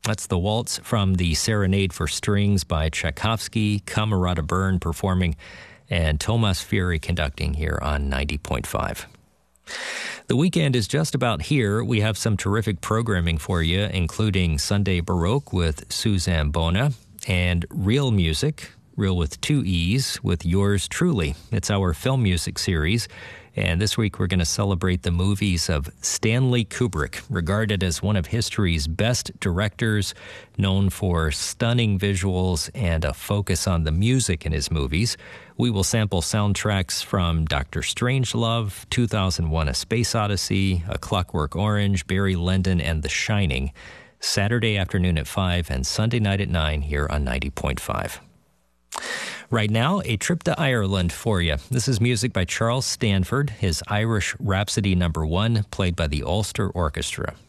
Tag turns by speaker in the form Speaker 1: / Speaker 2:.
Speaker 1: That's the waltz from the Serenade for Strings by Tchaikovsky, Camerata Byrne performing, and Thomas Fury conducting here on 90.5. The weekend is just about here. We have some terrific programming for you, including Sunday Baroque with Suzanne Bona and Real Music, Real with two E's, with yours truly. It's our film music series, and this week we're going to celebrate the movies of Stanley Kubrick, regarded as one of history's best directors, known for stunning visuals and a focus on the music in his movies. We will sample soundtracks from Dr. Strangelove, 2001: A Space Odyssey, A Clockwork Orange, Barry Lyndon, and The Shining, Saturday afternoon at 5 and Sunday night at 9 here on 90.5. Right now, a trip to Ireland for you. This is music by Charles Stanford, his Irish Rhapsody No. 1, played by the Ulster Orchestra.